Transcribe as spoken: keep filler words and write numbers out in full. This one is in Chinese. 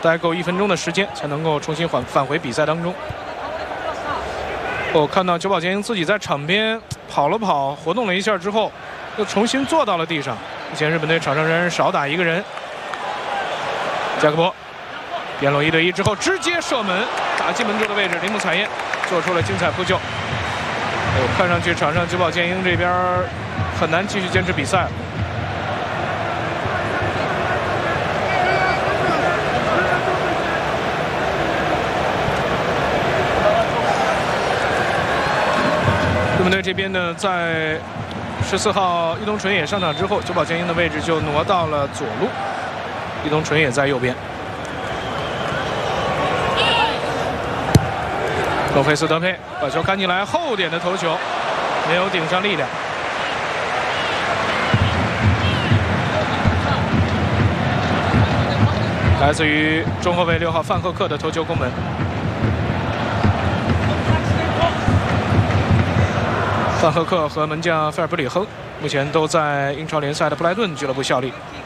待够一分钟的时间，才能够重新返返回比赛当中。我看到久保建英自己在场边跑了跑，活动了一下之后，又重新坐到了地上。目前日本队场上仍然少打一个人。加克波边路一对一之后直接射门，打进门柱的位置，铃木彩彦做出了精彩扑救。哎呦，看上去场上久保建英这边很难继续坚持比赛了。日本队这边呢，在十四号伊东纯也上场之后，久保建英的位置就挪到了左路，伊东纯也在右边。洛佩斯德佩把球看进来，后点的头球没有顶上力量。来自于中后卫六号范赫克的头球攻门。范赫克和门将费尔布里亨目前都在英超联赛的布莱顿俱乐部效力。